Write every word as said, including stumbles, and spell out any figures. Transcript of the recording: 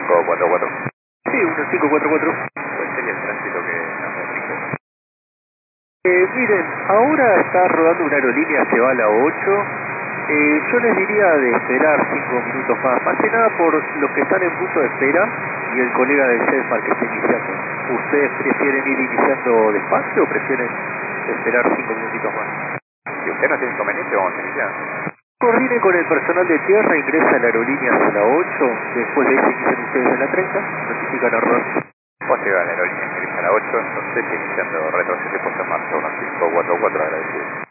cinco cuatro cuatro. Sí, uno cinco cuatro cuatro. ¿Cuál sería el tránsito que nos rige? Eh, miren, ahora está rodando una aerolínea que va a la ocho. Eh, yo les diría de esperar cinco minutos más, más que nada por los que están en punto de espera y el colega del CEFAR que está iniciando. ¿Ustedes prefieren ir iniciando despacio o prefieren esperar cinco minutitos más? Si usted no tiene inconveniente, vamos a iniciar. Coordine con el personal de tierra, ingresa a la aerolínea hasta la ocho, después de eso inician ustedes en la treinta, notifican a Ron. Vos llegás a la aerolínea, ingresa a la ocho, entonces iniciando retrocede puesto en marcha uno cinco cuatro cuatro, agradecido.